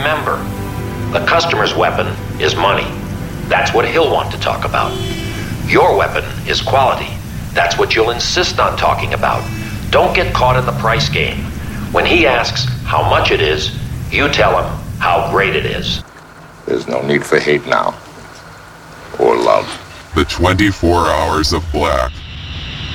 remember, the customer's weapon is money. That's what he'll want to talk about. Your weapon is quality. That's what you'll insist on talking about. Don't get caught in the price game. When he asks how much it is, you tell him how great it is. There's no need for hate now. Or love. The 24 Hours of Black.